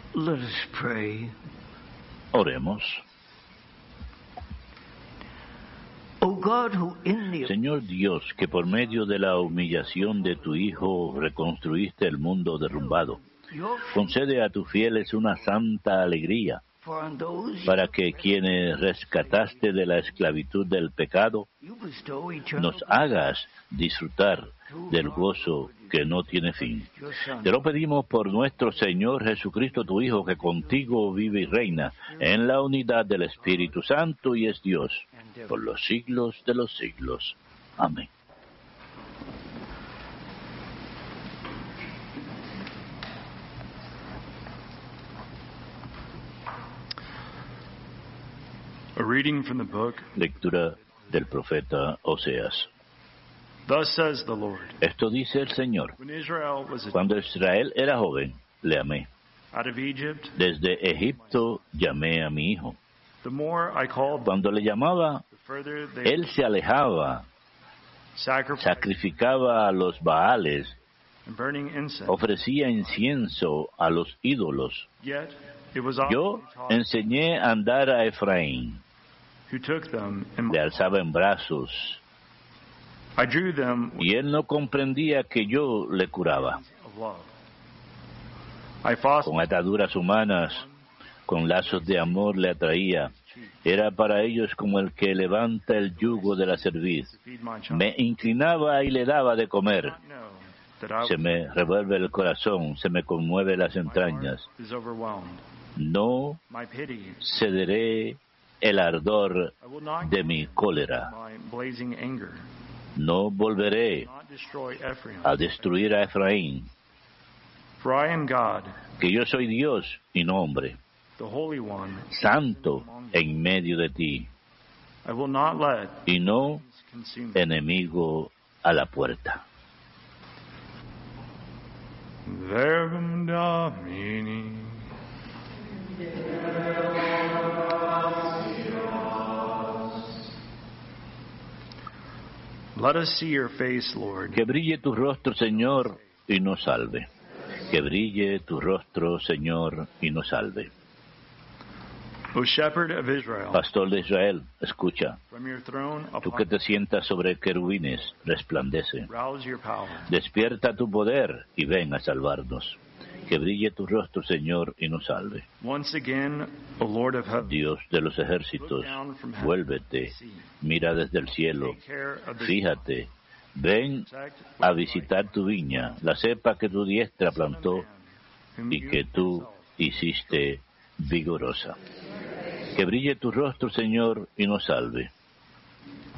Let us pray. Oremos. O God, who in the Señor Dios, que por medio de la humillación de tu Hijo reconstruiste el mundo derrumbado, concede a tus fieles una santa alegría, for on those para que quienes rescataste de la esclavitud del pecado, you bestow eternal nos hagas disfrutar del gozo que no tiene fin. your Son. Te lo pedimos por nuestro Señor Jesucristo, tu Hijo, que contigo vive y reina en la unidad del Espíritu Santo y es Dios por los siglos de los siglos. Amén. A reading from the book, Lectura del profeta Oseas. Thus says the Lord, Esto dice el Señor. when Israel was Cuando Israel era joven, le amé. out of Egypt, Desde Egipto llamé a mi hijo. the more I called them, Cuando le llamaba, the further they él se alejaba, sacrificed sacrificaba a los Baales, and burning incense. ofrecía incienso a los ídolos. Yet it was Yo I taught enseñé a andar a Efraín, who took them, and le alzaba en brazos, I drew them with y él no comprendía que yo le curaba. of love. I fastened Con ataduras humanas, con lazos de amor le atraía. Era para ellos como el que levanta el yugo de la cerviz. to feed my child. Me inclinaba y le daba de comer. I know that I Se me revuelve el corazón, se me conmueve las my heart entrañas. is overwhelmed. No My pity, cederé el ardor I will not de give mi cólera. my blazing anger. No volveré Not destroy Ephraim. a destruir a Efraín, For I am God, que yo soy Dios y no hombre, the Holy One. santo en medio de ti, I will not let y no consume. enemigo a la puerta. Verbum Domini. Let us see your face, Lord. Que brille tu rostro, Señor, y nos salve. Que brille tu rostro, Señor, y nos salve. O Shepherd of Israel, Pastor de Israel, escucha. from your throne Tú que upon te sientas sobre querubines, resplandece. rouse your power. Despierta tu poder y ven a salvarnos. Que brille tu rostro, Señor, y nos salve. Once again, O Lord of heaven, Dios de los ejércitos, vuélvete, mira desde el cielo, take care of the fíjate, ven protect a visitar tu viña, la cepa que tu diestra plantó whom y you que tú yourself hiciste vigorosa. Que brille tu rostro, Señor, y nos salve.